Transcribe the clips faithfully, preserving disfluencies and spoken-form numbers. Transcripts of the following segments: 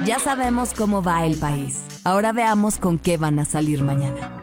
Ya sabemos cómo va el país. Ahora veamos con qué van a salir mañana.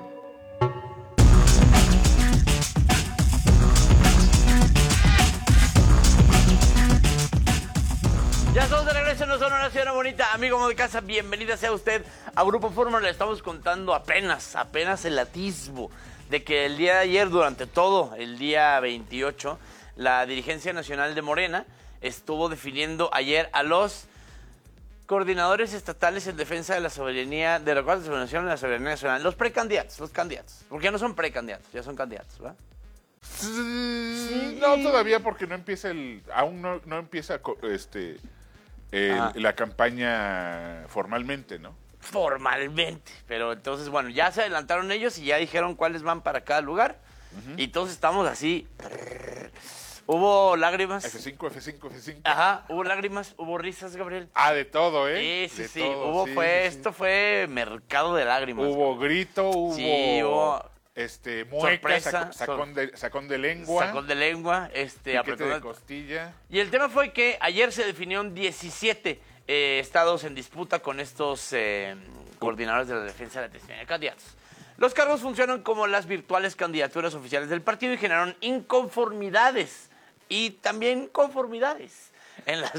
Ya estamos de regreso, no son una ciudad bonita. Amigo de casa, bienvenida sea usted a Grupo Fórmula. Le estamos contando apenas, apenas el atisbo de que el día de ayer, durante todo el día veintiocho, la dirigencia nacional de Morena estuvo definiendo ayer a los coordinadores estatales en defensa de la soberanía, de la cual se menciona la soberanía nacional, los precandidatos, los candidatos, porque ya no son precandidatos, ya son candidatos, ¿verdad? Sí, no, todavía porque no empieza el, aún no, no empieza este el, la campaña formalmente, ¿no? Formalmente, pero entonces, bueno, ya se adelantaron ellos y ya dijeron cuáles van para cada lugar, uh-huh. Y entonces estamos así, hubo lágrimas. F cinco, F cinco, F cinco. Ajá, hubo lágrimas, hubo risas, Gabriel. Ah, de todo, ¿eh? Sí, sí, de sí, todo, hubo, sí, fue, sí, esto sí. fue mercado de lágrimas. Hubo grito, hubo... Sí, hubo... Este, mueca, sorpresa, saco, sacón, de, sacón de lengua. Sacón de lengua, este, piquete de costilla. Y el tema fue que ayer se definieron diecisiete eh, estados en disputa con estos eh, coordinadores de la defensa de la atención de candidatos. Los cargos funcionan como las virtuales candidaturas oficiales del partido y generaron inconformidades y también conformidades. En las...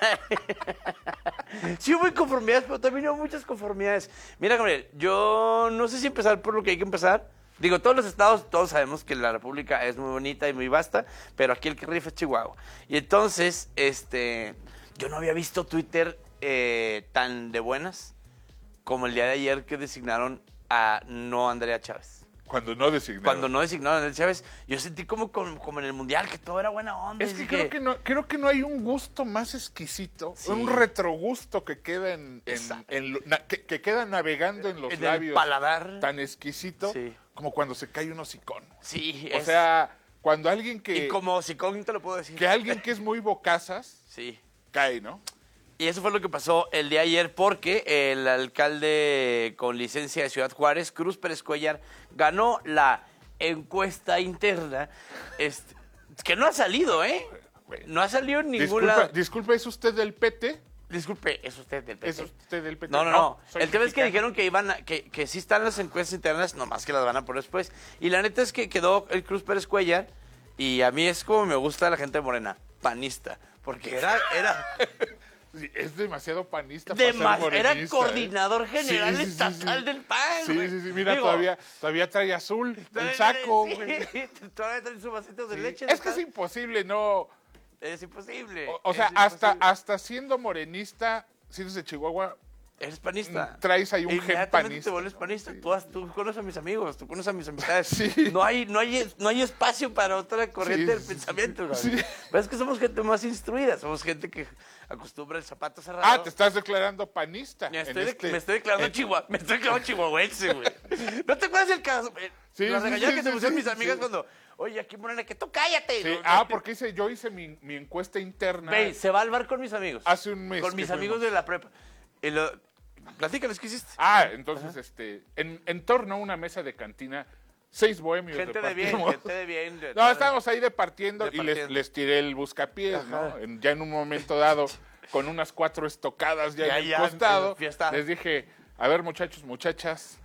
sí hubo inconformidades, pero también hubo muchas conformidades. Mira, Gabriel, yo no sé si empezar por lo que hay que empezar. Digo, todos los estados, todos sabemos que la República es muy bonita y muy vasta, pero aquí el que rifa es Chihuahua. Y entonces, este, yo no había visto Twitter eh, tan de buenas como el día de ayer que designaron a no Andrea Chávez. Cuando no designaron. Cuando no designaron a Andrea Chávez, yo sentí como, como, como en el Mundial, que todo era buena onda. Es que creo que... que no creo que no hay un gusto más exquisito, sí. Un retrogusto que queda en, en, en lo, na, que, que queda navegando en los en labios. El paladar. Tan exquisito, sí. Como cuando se cae un hocicón. Sí. O es... sea, cuando alguien que... Y como hocicón te lo puedo decir. Que alguien que es muy bocazas, sí. Cae, ¿no? Y eso fue lo que pasó el día de ayer porque el alcalde con licencia de Ciudad Juárez, Cruz Pérez Cuellar, ganó la encuesta interna, este, que no ha salido, ¿eh? No ha salido en ningún lado. Disculpe, ¿es usted del P T? Disculpe, ¿es usted del P T? ¿Es usted del P T? No, no, no. no. El tema mexicano. es que dijeron que iban a, que, que sí están las encuestas internas, nomás que las van a poner después. Y la neta es que quedó el Cruz Pérez Cuellar, y a mí es como me gusta la gente de Morena, panista, porque era... era Sí, es demasiado panista Demas, para ser morenista. Era coordinador ¿eh? general sí, sí, estatal sí, del P A N. Sí, güey. sí, sí, mira, Digo, todavía, todavía trae azul el saco. Sí, güey. todavía trae su vasito de Sí. leche. Es que es imposible, ¿no? Es imposible. O, o sea, es hasta, imposible. hasta siendo morenista, siendo de Chihuahua, eres panista. Traes ahí un gen Inmediatamente panista. te vuelves panista. Sí. Tú, has, tú conoces a mis amigos, tú conoces a mis amistades. Sí. No hay, no hay, no hay espacio para otra corriente Sí, del pensamiento. sí. Sí. Pero es que somos gente más instruida, somos gente que acostumbra el zapato cerrado. Ah, te estás declarando panista. Me estoy, este, me estoy declarando en... chihuahua, me estoy declarando chihuahuense, güey. ¿No te acuerdas del caso? Sí, la sí, regañada sí, que te sí, pusieron sí, mis amigas sí. cuando, oye, aquí Morena, que tú cállate. Sí. No, Ah, no, porque hice, yo hice mi, mi encuesta interna. Ve, se va al bar con mis amigos. Hace un mes. Con mis fuimos. amigos de la prepa. Y lo, platícales, ¿qué hiciste? Ah, entonces, Ajá. este, en, en torno a una mesa de cantina, seis bohemios gente de bien, gente de bien. De no, estábamos ahí departiendo, departiendo. y les, les tiré el buscapiés, Ajá. ¿no? En, ya en un momento dado, con unas cuatro estocadas ya, ya en el ya, costado, les dije, a ver, muchachos, muchachas,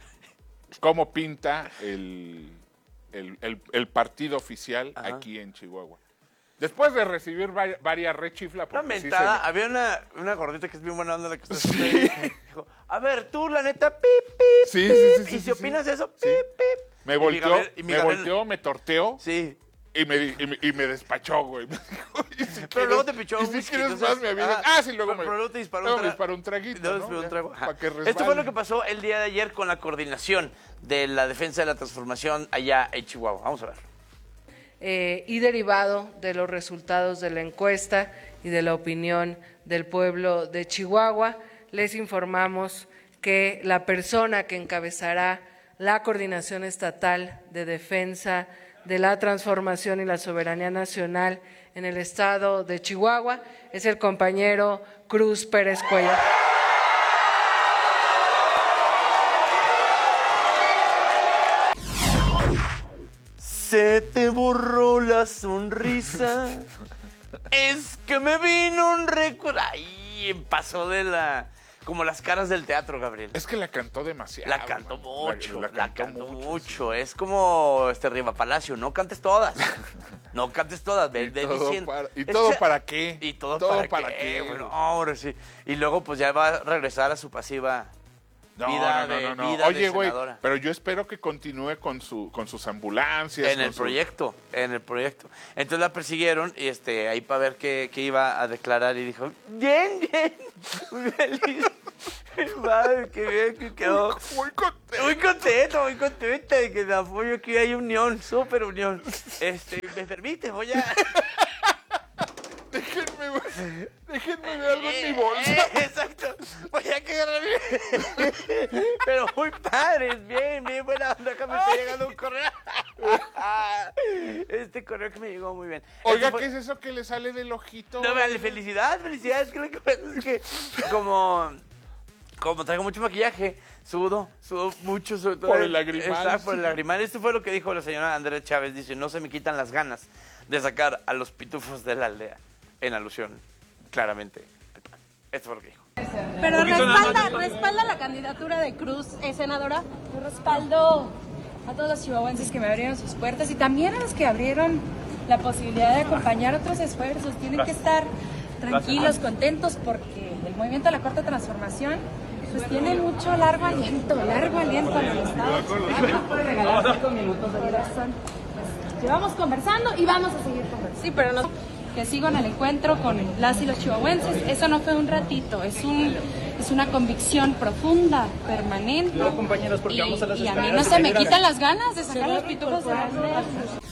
¿cómo pinta el, el, el, el partido oficial Ajá. aquí en Chihuahua? Después de recibir varias, varias rechiflas... Una mentada, sí se... había una, una gordita que es bien buena onda la que está sí. Dijo, a ver, tú, la neta, pip, pip, sí, pip, sí, sí, y sí, si sí, opinas sí. de eso, pip, sí. pip. Me volteó, Gabriel, me Gabriel... volteó, me torteó. Sí. Y me, y, me, y me despachó, güey. Si pero quieres, luego te pichó y un si whisky, quieres entonces, más, me avisas. Ah, ah, sí, luego pero, me, pero luego te disparó, luego un, me disparó un traguito, ¿no? Un trago. Para que resbale. Esto fue lo que pasó el día de ayer con la coordinación de la defensa de la transformación allá en Chihuahua. Vamos a ver. Eh, y derivado de los resultados de la encuesta y de la opinión del pueblo de Chihuahua, les informamos que la persona que encabezará la Coordinación Estatal de Defensa de la Transformación y la Soberanía Nacional en el estado de Chihuahua es el compañero Cruz Pérez Cuellar. Se te borró la sonrisa. Es que me vino un recuerdo. Ay, pasó de la como las caras del teatro, Gabriel. Es que la cantó demasiado. La cantó man. mucho, la, la, la cantó, cantó mucho. mucho. Es como este Riva Palacio, no cantes todas. No cantes todas. De, ¿Y, de todo diciendo, para, ¿Y todo es, para qué? ¿Y todo, todo para, para qué? qué? Bueno, ahora sí. Y luego pues ya va a regresar a su pasiva No, vida no, no, de, no, no. vida Oye, de güey, senadora. pero yo espero que continúe con su con sus ambulancias. En con el su- proyecto, en el proyecto. Entonces la persiguieron y este, ahí para ver qué, qué iba a declarar y dijo, bien, bien, muy feliz. Madre, qué bien que quedó. Muy contento. Muy contento, muy contenta de que el apoyo aquí hay unión, súper unión. Este, ¿me permite? Voy a... Déjenme, güey, déjenme ver algo en mi bolsa. Eh, exacto. Voy a quedar bien. Pero muy padres, bien, bien buena onda. Acá me está llegando un correo. Este correo que me llegó muy bien. Oiga, Este fue- ¿qué es eso que le sale del ojito? No, vale, felicidad, felicidad. Es que lo que pasa es que como, como traigo mucho maquillaje, sudo, sudo mucho. Sobre todo, Por el lagrimal. Exacto, por el lagrimal. Esto fue lo que dijo la señora Andrea Chávez. Dice, no se me quitan las ganas de sacar a los pitufos de la aldea. En alusión, claramente, al P A N. Esto fue lo que dijo. Pero respalda, respalda la candidatura de Cruz, eh, senadora. Yo respaldo a todos los chihuahuenses que me abrieron sus puertas y también a los que abrieron la posibilidad de acompañar otros esfuerzos. Tienen que estar tranquilos, contentos, porque el movimiento de la Cuarta Transformación pues tiene mucho largo aliento, largo aliento en el Estado. No puede regalar cinco minutos de diversión. Pues, llevamos conversando y vamos a seguir conversando. Sí, pero no... que sigo en el encuentro con las y los chihuahuenses. Eso no fue un ratito, es un es una convicción profunda, permanente. No, compañeros, porque y, vamos a las y a mí escaleras no se me generales. quitan las ganas de sacar los pitufos de la aldea.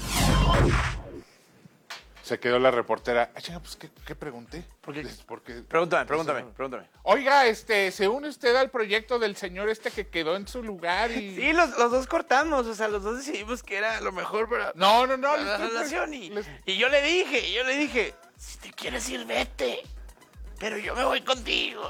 Se quedó la reportera. Ah, chinga, pues, ¿qué, qué pregunté? ¿Por qué? Porque... Pregúntame, pregúntame, pregúntame. Oiga, este, ¿se une usted al proyecto del señor este que quedó en su lugar y...? Sí, los, los dos cortamos, o sea, los dos decidimos que era lo mejor para No, no, no. para le la estoy- relación. Y, les- y yo le dije, yo le dije, si te quieres ir, vete, pero yo me voy contigo.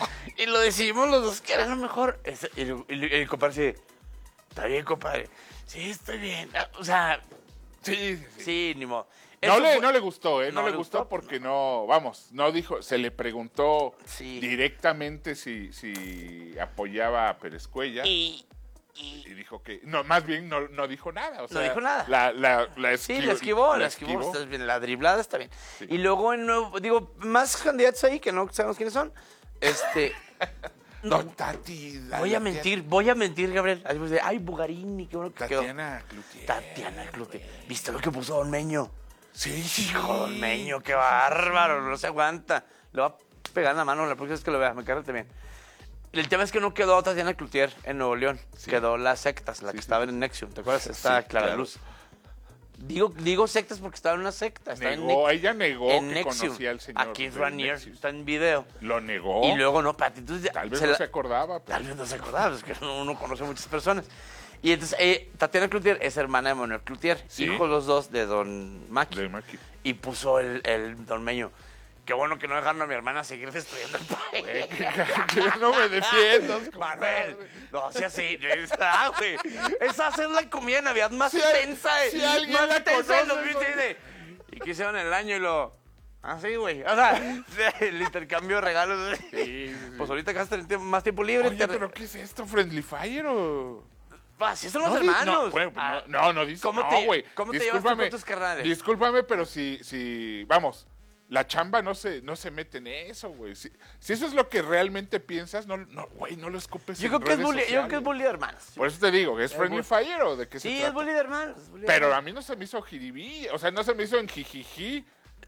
Y lo decidimos los dos que era lo mejor. Ese- Y el, y el- el compadre dice, está bien, compadre. Sí, estoy bien. Ah, O sea, Sí, sí, sí. sí, ni modo. No Eso le, fue- no le gustó, ¿eh? No, ¿No le le gustó, gustó? porque no, vamos, no dijo, se le preguntó Sí. directamente si, si apoyaba a Pérez Cuellar y, Y, y dijo que, no, más bien no, no dijo nada. O sea, dijo nada. La, la, la sí, esquivó, la esquivó, la esquivó, está bien, la driblada está bien. Sí. Y luego, en nuevo, digo, más candidatos ahí que no sabemos quiénes son. Este, No, Tati. la- voy la a mentir, voy a mentir, Gabriel. Ahí pues de, ay, Bugarini, qué bueno que quedó. Tatiana Cloutier. Tatiana Cloutier. ¿Viste lo que puso Don Meño? Sí, Hijo, Don Meño, qué bárbaro, no se aguanta. Le va a pegar en la mano la próxima vez que lo vea, me carga bien. El tema es que no quedó Tatiana Cloutier en Nuevo León. Sí. Quedó las sectas, la Sí, que sí. estaba en Nexium. ¿Te acuerdas? Está Sí, Clara claro. Luz. Digo, digo sectas porque estaba en una secta. Estaba Negó, en, ella negó en que Nexium. conocía al señor. Aquí de Ranier Nexium. está en video. Lo negó. Y luego no, Pati. Entonces, Tal vez se no la- se acordaba, pero... Tal vez no se acordaba, es que uno conoce a muchas personas. Y entonces, eh, Tatiana Cloutier es hermana de Manuel Cloutier, Sí. hijos los dos de Don Maki. De Maki. Y puso el, el Don Meño. Qué bueno que no dejaron a mi hermana seguir destruyendo el país. Que no me defiendas, Manuel, no sea así. Ah, güey. Esa es la comida de Navidad más Si hay- intensa. eh, si alguien más la intensa de los conoce, viste, güey. dice, ¿y qué hicieron el año? Y lo... Ah, sí, güey. O sea, el intercambio de regalos. Sí, sí, sí. Pues ahorita que vas a tener tiempo- más tiempo libre. Oye, te- ¿pero qué es esto? ¿Friendly Fire o...? Ah, sí, son los No, di- hermanos. No, bueno, Ah, no, no, no dice. ¿Cómo no, te- güey. cómo te llevas tú Discúlpame, con tus carnales? Discúlpame, pero si, si, vamos, la chamba no se, no se mete en eso, güey. Si, si eso es lo que realmente piensas, no, no, güey, no lo escupes Yo en creo que es redes bully, yo creo que es sociales. bully de hermanos. Por eso te digo, ¿es Friendly bully. Fire o de qué se Sí, trata? es bully de hermanos. es bully de Pero hermanos. a mí no se me hizo jiribí, o sea, no se me hizo en jijiji.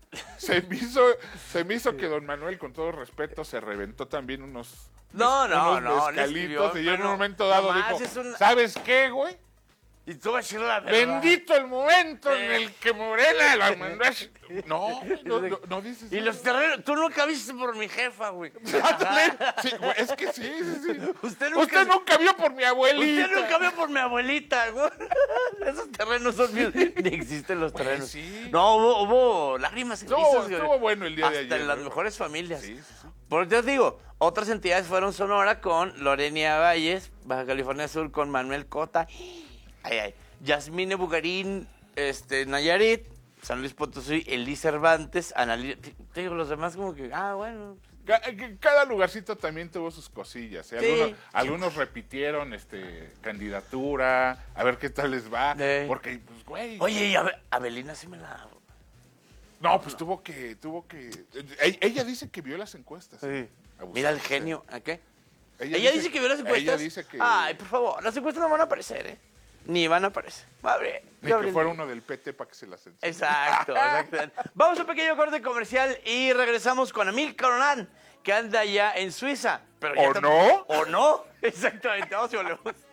Se me hizo, se me hizo que don Manuel, con todo respeto, se reventó también unos... No, no, unos no, le mezcalitos, escribió, y yo en un pero momento dado nomás dijo, es un- ¿sabes qué, güey? Y tú vas a decir la verdad. Bendito el momento en Sí. el que Morena la mandó a... No, no, no, no dices Y eso. los terrenos, tú nunca viste por mi jefa, güey. Ándale. Sí, güey, es que sí, sí, sí. Usted nunca- Usted nunca vio por mi abuelita. Usted nunca vio por mi abuelita, güey. Esos terrenos son míos. Ni existen los Güey, terrenos. sí. No, hubo, hubo lágrimas y Estuvo- risas, güey. estuvo bueno el día de Hasta ayer, en las güey. mejores familias. Sí, sí, sí. Por eso te digo, otras entidades fueron Sonora con Lorenia Valles, Baja California Sur con Manuel Cota, ay, ay, Yasmine Bugarín, este, Nayarit, San Luis Potosí, Elí Cervantes, Analí, te digo, los demás como que, ah, bueno, Cada lugarcito también tuvo sus cosillas. ¿eh? Algunos, sí. algunos repitieron este candidatura, a ver qué tal les va. Sí. Porque, pues, güey. Oye, y Abel, Abelina sí me la. No, pues no. tuvo que, tuvo que. Ella dice que vio las encuestas. Sí. ¿eh? Mira el genio, ¿a qué? Ella, ella dice, dice que vio las encuestas. Ella dice que. Ay, por favor, las encuestas no van a aparecer, ¿eh? Ni van a aparecer. Va a ver. Ni que fuera uno del P T para que se las enseñe. Exacto, exacto. Vamos a un pequeño corte comercial y regresamos con Amil Coronán, que anda ya en Suiza. Pero ya ¿O está... no? ¿O no? Exactamente, vamos y volvemos.